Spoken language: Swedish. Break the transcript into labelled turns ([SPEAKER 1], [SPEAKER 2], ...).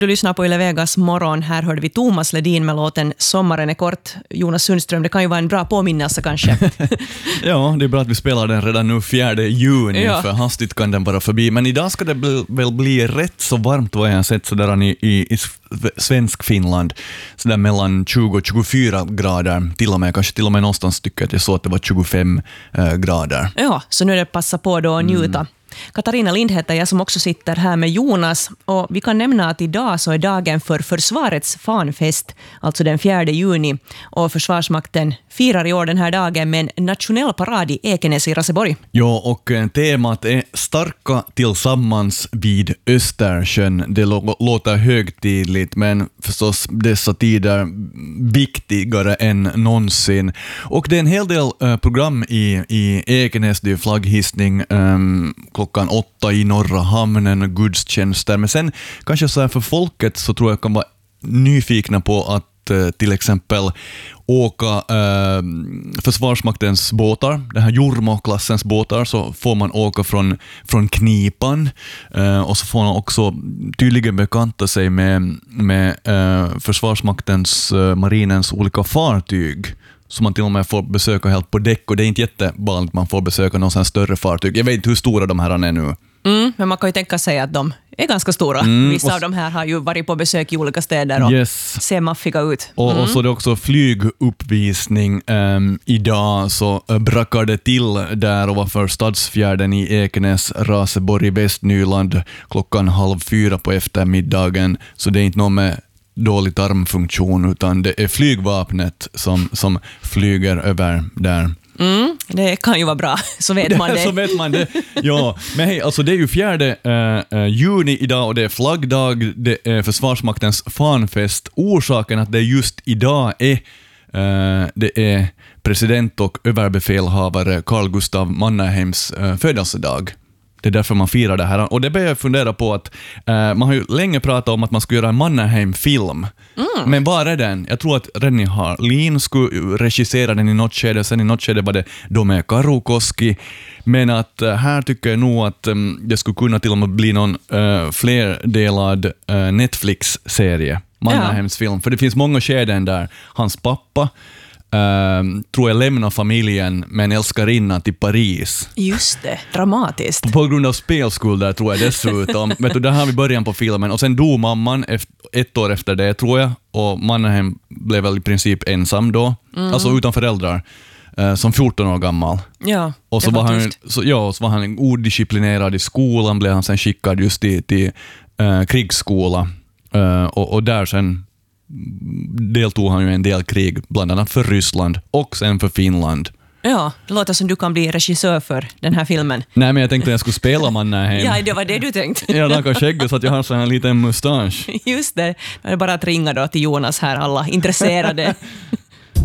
[SPEAKER 1] Du lyssnar på Yle Vegas morgon. Här hörde vi Thomas Ledin med låten Sommaren är kort. Jonas Sundström, det kan ju vara en bra påminnelse kanske.
[SPEAKER 2] Ja, det är bra att vi spelar den redan nu 4 juni, för hastigt kan den vara förbi. Men idag ska det väl bli rätt så varmt vad jag har sett sådär i svensk Finland. Sådär mellan 20 och 24 grader, kanske till och med någonstans tycker att jag såg att det var 25 grader.
[SPEAKER 1] Ja, så nu är det passa på då att njuta. Katarina Lind heter jag som också sitter här med Jonas, och vi kan nämna att idag så är dagen för Försvarets fanfest, alltså den 4 juni, och Försvarsmakten firar i år den här dagen med en nationell parad i Ekenäs i Raseborg.
[SPEAKER 2] Ja, och temat är starka tillsammans vid Östersjön. Det låter högtidligt, men förstås dessa tider viktigare än någonsin. Och det är en hel del program i Ekenäs, det är flagghissning, klockan 8 i Norra hamnen, gudstjänster. Men sen kanske så här för folket så tror jag kan vara nyfikna på att till exempel åka Försvarsmaktens båtar, den här Jormo-klassens båtar, så får man åka från Knipan, och så får man också tydligen bekanta sig med Försvarsmaktens marinens olika fartyg, så man till och med får besöka helt på däck, och det är inte jättevanligt man får besöka någon sån större fartyg. Jag vet inte hur stora de här är nu. Men
[SPEAKER 1] man kan ju tänka sig att de är ganska stora. Vissa av de här har ju varit på besök i olika städer och ser maffiga ut.
[SPEAKER 2] Och så är det också flyguppvisning. Idag så brakar det till där ovanför Stadsfjärden i Ekenäs, Raseborg, Västnyland, klockan 3:30 på eftermiddagen. Så det är inte någon med dålig tarmfunktion, utan det är flygvapnet som flyger över där.
[SPEAKER 1] Det kan ju vara bra, så vet man det.
[SPEAKER 2] Så vet man det. Ja, men hej, alltså det är ju 4 juni idag och det är flaggdag, det är Försvarsmaktens fanfest. Orsaken att det just idag det är president och överbefälhavare Carl Gustaf Mannerheims födelsedag. Det är därför man firar det här. Och det börjar jag fundera på att man har ju länge pratat om att man skulle göra en Mannerheim-film. Men var är den? Jag tror att Renny Harlin skulle regissera den i något skede. Sen i något skede var det då med Karukoski. Men att här tycker jag nog att det skulle kunna till och med bli någon flerdelad Netflix-serie. Mannerheims film. För det finns många skeden där hans pappa tror jag lämnar familjen med en älskarinna till Paris.
[SPEAKER 1] Just det, dramatiskt.
[SPEAKER 2] På grund av spelskulder tror jag dessutom. Vet du, där har vi början på filmen. Och sen dog mamman 1 år efter det tror jag. Och Mannerheim blev väl i princip ensam då. Alltså utan föräldrar. Som 14 år gammal.
[SPEAKER 1] Ja,
[SPEAKER 2] och så var han odisciplinerad i skolan. Blev han sen skickad just till krigsskola. Och där sen deltog han ju en del krig, bland annat för Ryssland och sen för Finland.
[SPEAKER 1] Ja, det låter som du kan bli regissör för den här filmen.
[SPEAKER 2] Nej, men jag tänkte att jag skulle spela Mannerheim.
[SPEAKER 1] Ja, det var det du tänkte.
[SPEAKER 2] Ja, han kan skägga så att jag har så en liten mustasch.
[SPEAKER 1] Just det. Det är bara att ringa då till Jonas här, alla intresserade.